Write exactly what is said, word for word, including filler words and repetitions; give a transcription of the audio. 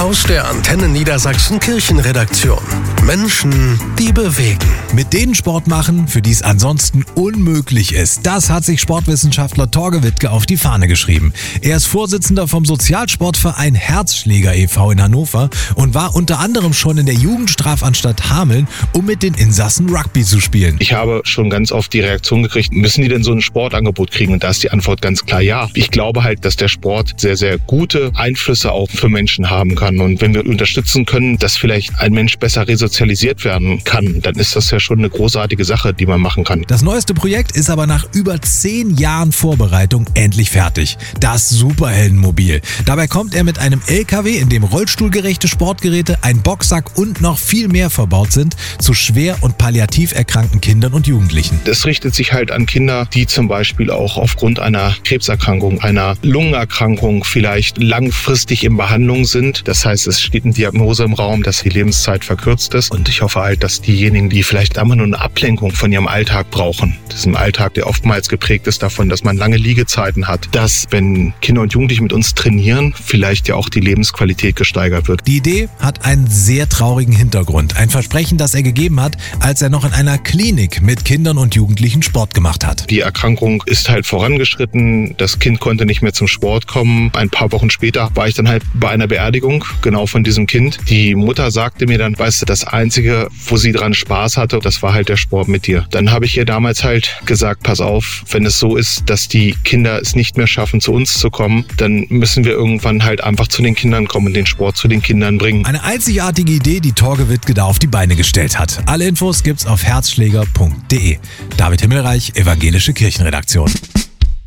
Aus der Antenne Niedersachsen Kirchenredaktion. Menschen, die bewegen. Mit denen Sport machen, für die es ansonsten unmöglich ist. Das hat sich Sportwissenschaftler Torge Wittke auf die Fahne geschrieben. Er ist Vorsitzender vom Sozialsportverein Herzschläger e V in Hannover und war unter anderem schon in der Jugendstrafanstalt Hameln, um mit den Insassen Rugby zu spielen. Ich habe schon ganz oft die Reaktion gekriegt, müssen die denn so ein Sportangebot kriegen? Und da ist die Antwort ganz klar ja. Ich glaube halt, dass der Sport sehr, sehr gute Einflüsse auch für Menschen haben kann. Und wenn wir unterstützen können, dass vielleicht ein Mensch besser resozialisiert werden kann, dann ist das ja schon eine großartige Sache, die man machen kann. Das neueste Projekt ist aber nach über zehn Jahren Vorbereitung endlich fertig. Das Superheldenmobil. Dabei kommt er mit einem L K W, in dem rollstuhlgerechte Sportgeräte, ein Boxsack und noch viel mehr verbaut sind, zu schwer und palliativ erkrankten Kindern und Jugendlichen. Das richtet sich halt an Kinder, die zum Beispiel auch aufgrund einer Krebserkrankung, einer Lungenerkrankung vielleicht langfristig in Behandlung sind. Das heißt, es steht eine Diagnose im Raum, dass die Lebenszeit verkürzt ist. Und ich hoffe halt, dass diejenigen, die vielleicht einmal nur eine Ablenkung von ihrem Alltag brauchen, diesem Alltag, der oftmals geprägt ist davon, dass man lange Liegezeiten hat, dass, wenn Kinder und Jugendliche mit uns trainieren, vielleicht ja auch die Lebensqualität gesteigert wird. Die Idee hat einen sehr traurigen Hintergrund. Ein Versprechen, das er gegeben hat, als er noch in einer Klinik mit Kindern und Jugendlichen Sport gemacht hat. Die Erkrankung ist halt vorangeschritten. Das Kind konnte nicht mehr zum Sport kommen. Ein paar Wochen später war ich dann halt bei einer Beerdigung, genau von diesem Kind. Die Mutter sagte mir dann, weißt du, das Einzige, wo sie dran Spaß hatte, das war halt der Sport mit dir. Dann habe ich ihr damals halt gesagt, pass auf, wenn es so ist, dass die Kinder es nicht mehr schaffen, zu uns zu kommen, dann müssen wir irgendwann halt einfach zu den Kindern kommen und den Sport zu den Kindern bringen. Eine einzigartige Idee, die Torge Wittke da auf die Beine gestellt hat. Alle Infos gibt's auf herzschläger punkt de. David Himmelreich, Evangelische Kirchenredaktion.